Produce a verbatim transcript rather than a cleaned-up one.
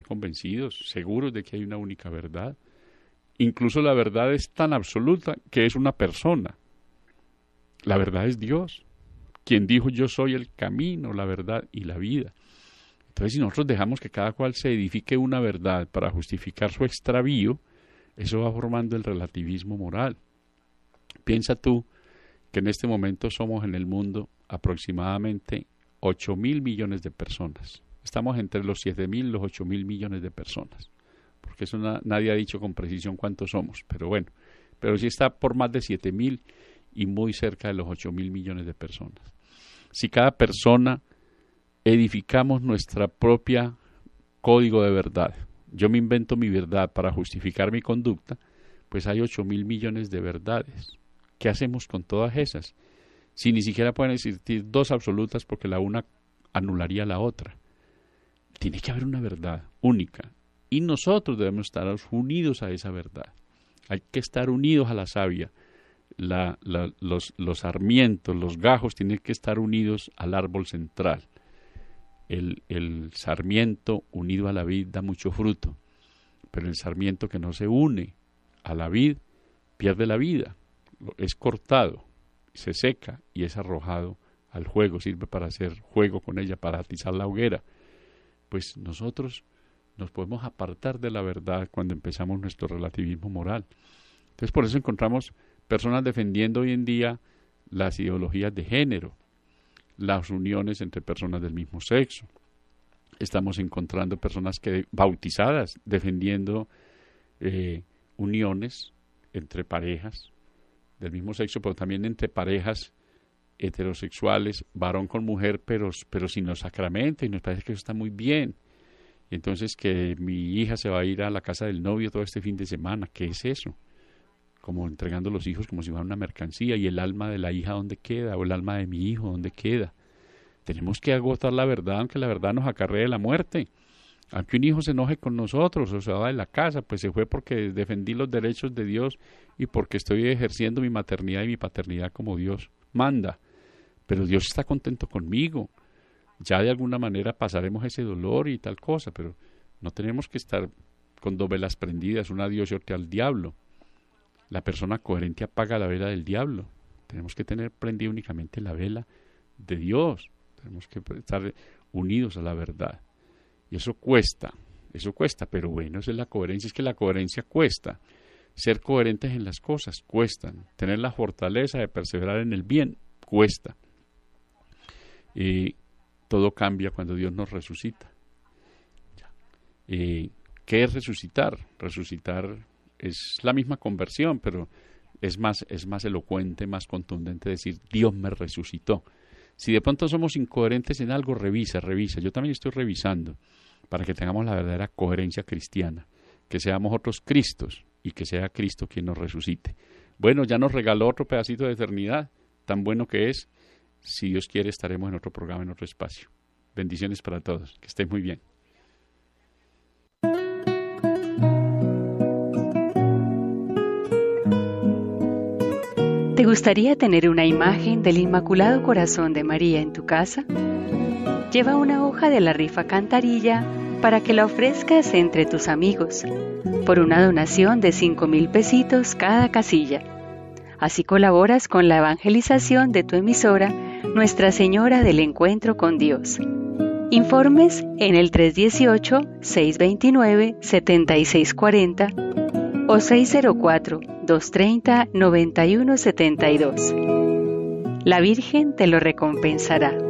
convencidos, seguros de que hay una única verdad. Incluso la verdad es tan absoluta que es una persona. La verdad es Dios, quien dijo yo soy el camino, la verdad y la vida. Entonces, si nosotros dejamos que cada cual se edifique una verdad para justificar su extravío, eso va formando el relativismo moral. Piensa tú que en este momento somos en el mundo aproximadamente ocho mil millones de personas. Estamos entre los siete mil y los ocho mil millones de personas, porque eso na, nadie ha dicho con precisión cuántos somos, pero bueno, pero sí está por más de siete mil y muy cerca de los ocho mil millones de personas. Si cada persona edificamos nuestra propia código de verdad, yo me invento mi verdad para justificar mi conducta, pues hay ocho mil millones de verdades. ¿Qué hacemos con todas esas? Si ni siquiera pueden existir dos absolutas porque la una anularía la otra. Tiene que haber una verdad única y nosotros debemos estar unidos a esa verdad. Hay que estar unidos a la savia. La, la, los, los sarmientos, los gajos tienen que estar unidos al árbol central. El, el sarmiento unido a la vid da mucho fruto, pero el sarmiento que no se une a la vid pierde la vida, es cortado, se seca y es arrojado al fuego, sirve para hacer fuego con ella, para atizar la hoguera. Pues nosotros nos podemos apartar de la verdad cuando empezamos nuestro relativismo moral. Entonces por eso encontramos personas defendiendo hoy en día las ideologías de género, las uniones entre personas del mismo sexo. Estamos encontrando personas que bautizadas defendiendo eh, uniones entre parejas del mismo sexo, pero también entre parejas heterosexuales, varón con mujer, pero, pero sin los sacramentos, y nos parece que eso está muy bien. Y entonces que mi hija se va a ir a la casa del novio todo este fin de semana, ¿qué es eso? Como entregando los hijos como si fuera una mercancía, y el alma de la hija ¿dónde queda? O el alma de mi hijo ¿dónde queda? Tenemos que agotar la verdad, aunque la verdad nos acarree la muerte. Aunque un hijo se enoje con nosotros o se va de la casa, pues se fue porque defendí los derechos de Dios y porque estoy ejerciendo mi maternidad y mi paternidad como Dios manda. Pero Dios está contento conmigo. Ya de alguna manera pasaremos ese dolor y tal cosa, pero no tenemos que estar con dos velas prendidas, una a Dios y otra al diablo. La persona coherente apaga la vela del diablo. Tenemos que tener prendida únicamente la vela de Dios. Tenemos que estar unidos a la verdad. Y eso cuesta, eso cuesta, pero bueno, esa es la coherencia, es que la coherencia cuesta. Ser coherentes en las cosas cuestan. Tener la fortaleza de perseverar en el bien cuesta. Y todo cambia cuando Dios nos resucita. Y ¿qué es resucitar? Resucitar es la misma conversión, pero es más, es más elocuente, más contundente decir Dios me resucitó. Si de pronto somos incoherentes en algo, revisa, revisa. Yo también estoy revisando para que tengamos la verdadera coherencia cristiana, que seamos otros Cristos y que sea Cristo quien nos resucite. Bueno, ya nos regaló otro pedacito de eternidad, tan bueno que es. Si Dios quiere, estaremos en otro programa, en otro espacio. Bendiciones para todos, que estén muy bien. ¿Te gustaría tener una imagen del Inmaculado Corazón de María en tu casa? Lleva una hoja de la rifa Cantarilla para que la ofrezcas entre tus amigos, por una donación de cinco mil pesitos cada casilla. Así colaboras con la evangelización de tu emisora, Nuestra Señora del Encuentro con Dios. Informes en el tres uno ocho, seis dos nueve, siete seis cuatro cero o seis cero cuatro, dos tres cero, nueve uno siete dos. La Virgen te lo recompensará.